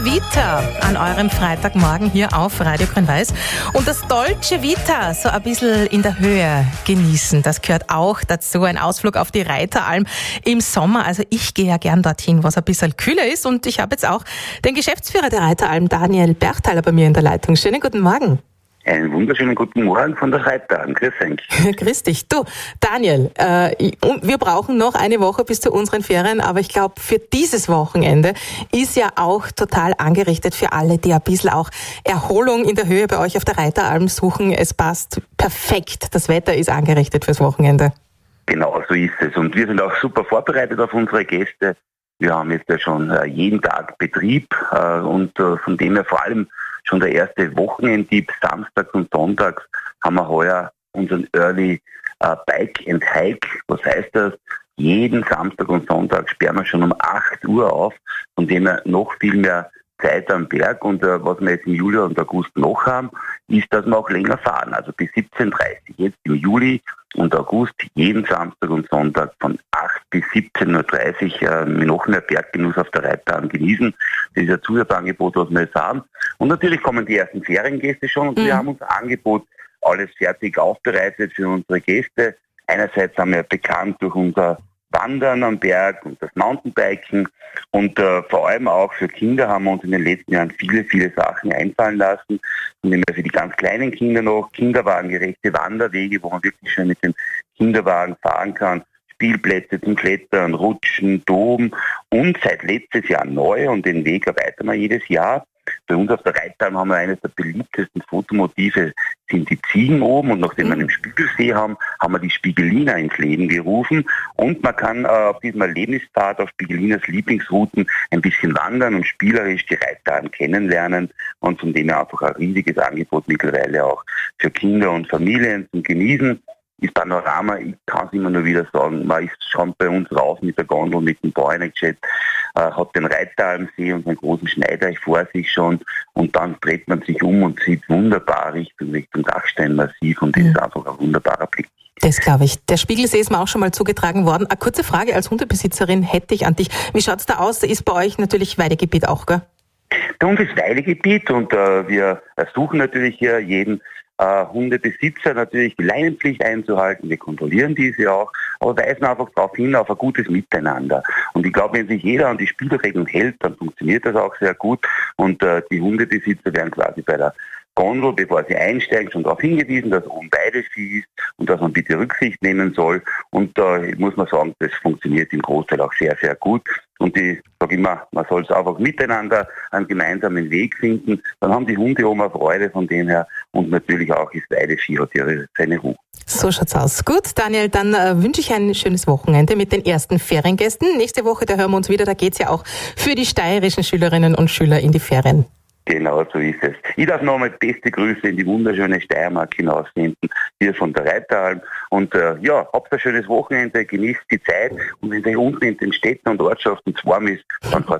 Vita an eurem Freitagmorgen hier auf Radio Grün-Weiß. Und das Dolce Vita so ein bisschen in der Höhe genießen, das gehört auch dazu. Ein Ausflug auf die Reiteralm im Sommer. Also ich gehe ja gern dorthin, was ein bisschen kühler ist. Und ich habe jetzt auch den Geschäftsführer der Reiteralm, Daniel Berchthaler, bei mir in der Leitung. Schönen guten Morgen. Einen wunderschönen guten Morgen von der Reiteralm. Grüß dich. Grüß dich. Du, Daniel, wir brauchen noch eine Woche bis zu unseren Ferien, aber ich glaube, für dieses Wochenende ist ja auch total angerichtet für alle, die ein bisschen auch Erholung in der Höhe bei euch auf der Reiteralm suchen. Es passt perfekt. Das Wetter ist angerichtet fürs Wochenende. Genau, so ist es. Und wir sind auch super vorbereitet auf unsere Gäste. Wir haben jetzt ja schon jeden Tag Betrieb und von dem her vor allem schon der erste Wochenendtipp, samstags und sonntags, haben wir heuer unseren Early Bike and Hike. Was heißt das? Jeden Samstag und Sonntag sperren wir schon um 8 Uhr auf, von dem her noch viel mehr Zeit am Berg. Und was wir jetzt im Juli und August noch haben, ist, dass wir auch länger fahren, also bis 17:30 Uhr. Jetzt im Juli und August jeden Samstag und Sonntag von 8 bis 17:30 Uhr noch mehr Berggenuss auf der Reiteralm genießen. Das ist ein Zusatzangebot, was wir jetzt haben. Und natürlich kommen die ersten Feriengäste schon und wir haben unser Angebot alles fertig aufbereitet für unsere Gäste. Einerseits haben wir bekannt durch unser Wandern am Berg und das Mountainbiken und vor allem auch für Kinder haben wir uns in den letzten Jahren viele, viele Sachen einfallen lassen. Nehmen wir für die ganz kleinen Kinder noch kinderwagengerechte Wanderwege, wo man wirklich schon mit dem Kinderwagen fahren kann. Spielplätze zum Klettern, Rutschen, Toben und seit letztes Jahr neu und den Weg erweitern wir jedes Jahr. Bei uns auf der Reiteralm haben wir eines der beliebtesten Fotomotive, sind die Ziegen oben und nachdem wir einen Spiegelsee haben, haben wir die Spiegelina ins Leben gerufen und man kann auf diesem Erlebnispfad auf Spiegelinas Lieblingsrouten ein bisschen wandern und spielerisch die Reiteralm kennenlernen und von dem her einfach ein riesiges Angebot mittlerweile auch für Kinder und Familien zum Genießen. Das Panorama, ich kann es immer nur wieder sagen, man ist schon bei uns raus mit der Gondel, mit dem Bauernjet, hat den Reiteralmsee und einen großen Schneideich vor sich schon und dann dreht man sich um und sieht wunderbar Richtung Dachsteinmassiv und das ist einfach ein wunderbarer Blick. Das glaube ich. Der Spiegelsee ist mir auch schon mal zugetragen worden. Eine kurze Frage als Hundebesitzerin hätte ich an dich. Wie schaut's da aus? Ist bei euch natürlich Weidegebiet auch, gell? Bei uns ist Weidegebiet und wir suchen natürlich hier jeden Hundebesitzer natürlich die Leinenpflicht einzuhalten. Wir kontrollieren diese auch, aber weisen einfach darauf hin, auf ein gutes Miteinander. Und ich glaube, wenn sich jeder an die Spielregeln hält, dann funktioniert das auch sehr gut. Und die Hundebesitzer werden quasi bei der Gondel, bevor sie einsteigen, schon darauf hingewiesen, dass oben Weidevieh ist und dass man bitte Rücksicht nehmen soll. Und da muss man sagen, das funktioniert im Großteil auch sehr, sehr gut. Und ich sage immer, man soll es einfach miteinander einen gemeinsamen Weg finden. Dann haben die Hunde oben eine Freude von dem her und natürlich auch ist Weidevieh hat seine Ruhe. So schaut's aus. Gut, Daniel, dann wünsche ich ein schönes Wochenende mit den ersten Feriengästen. Nächste Woche, da hören wir uns wieder, da geht's ja auch für die steirischen Schülerinnen und Schüler in die Ferien. Genau, so ist es. Ich darf nochmal beste Grüße in die wunderschöne Steiermark hinaussenden, hier von der Reiteralm. Und habt ein schönes Wochenende, genießt die Zeit und wenn es euch unten in den Städten und Ortschaften zu warm ist, dann